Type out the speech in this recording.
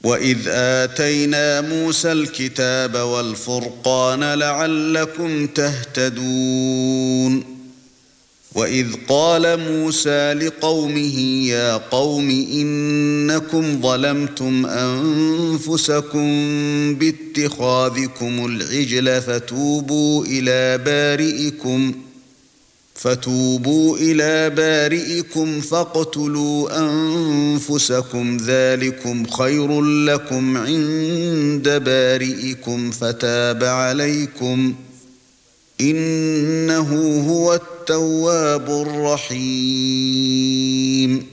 وَإِذْ آتَيْنَا مُوسَى الْكِتَابَ وَالْفُرْقَانَ لَعَلَّكُمْ تَهْتَدُونَ وَإِذْ قَالَ مُوسَى لِقَوْمِهِ يَا قَوْمِ إِنَّكُمْ ظَلَمْتُمْ أَنفُسَكُمْ بِاتِّخَاذِكُمُ الْعِجْلَ فتوبوا إلى بارئكم فاقتلوا أنفسكم ذلكم خير لكم عند بارئكم فتاب عليكم إنه هو التواب الرحيم